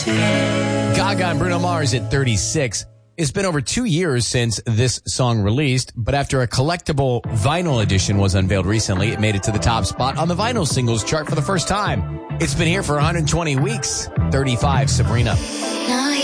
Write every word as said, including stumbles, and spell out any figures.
Gaga and Bruno Mars at thirty-six. It's been over two years since this song released, but after a collectible vinyl edition was unveiled recently, it made it to the top spot on the vinyl singles chart for the first time. It's been here for one hundred twenty weeks. thirty-five, Sabrina.